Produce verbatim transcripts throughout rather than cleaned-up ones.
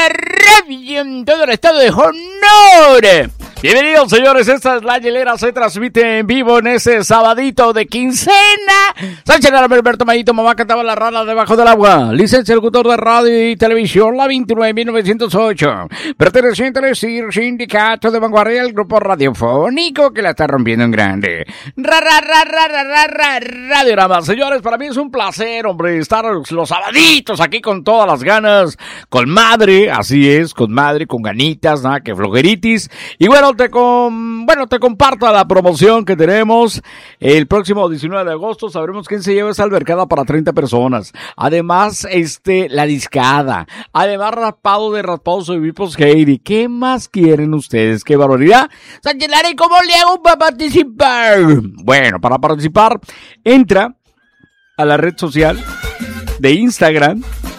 radio en todo el estado de Honor. Bienvenidos, señores, esta es La Hielera, se transmite en vivo en ese sabadito de quincena. Sánchez Lara, Alberto Mayito, mamá cantaba la rana debajo del agua. Licencia locutor de radio y televisión, la veintinueve mil novecientos ocho. Perteneciente al sindicato de vanguardia del grupo radiofónico que la está rompiendo en grande. Ra, ra, ra, ra, ra, ra, ra, Radiorama. Señores, para mí es un placer, hombre, estar los sabaditos aquí con todas las ganas, con madre, así es, con madre, con ganitas, nada que flojeritis. Y bueno, te con, bueno, te comparto la promoción que tenemos el próximo diecinueve de agosto. Sabremos quién se lleva esa albercada para treinta personas. Además, este, la discada. Además, raspado de rasposo y vipos Heidi. ¿Qué más quieren ustedes? ¡Qué barbaridad! Sánchez Lara, ¿y cómo le hago para participar? Bueno, para participar, entra a la red social de Instagram.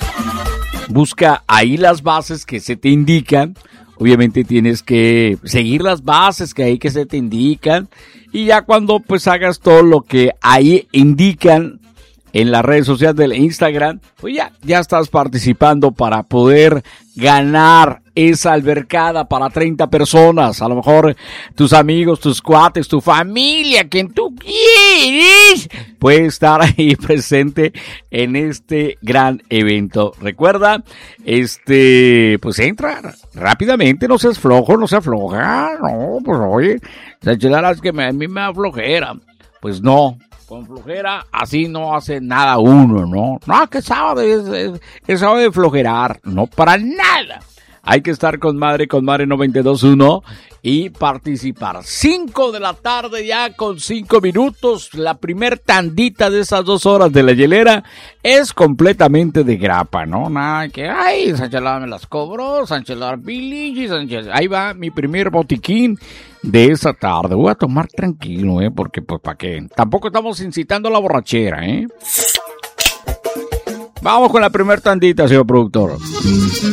Busca ahí las bases que se te indican. Obviamente tienes que seguir las bases que ahí que se te indican y ya cuando pues hagas todo lo que ahí indican en las redes sociales del Instagram, pues ya, ya estás participando para poder ganar esa albercada para treinta personas. A lo mejor tus amigos, tus cuates, tu familia, quien tú quieres, puede estar ahí presente en este gran evento. Recuerda, este, pues entra rápidamente, no seas flojo, no seas floja. No, pues oye, Sánchez Lara, es que me, a mí me da flojera. Pues no. Con flojera, así no hace nada uno, ¿no? No, que sábado es, es, es sábado de flojerar, no para nada. Hay que estar con madre, con madre noventa y dos punto uno y participar. cinco de la tarde ya con cinco minutos. La primer tandita de esas dos horas de La Hielera es completamente de grapa, ¿no? Nada que, ay, Sánchez Lara me las cobró, Sánchez Lara Billy, Sánchez. Ahí va mi primer botiquín de esa tarde. Voy a tomar tranquilo, ¿eh? Porque, pues, ¿para qué? Tampoco estamos incitando a la borrachera, ¿eh? Vamos con la primer tandita, señor productor.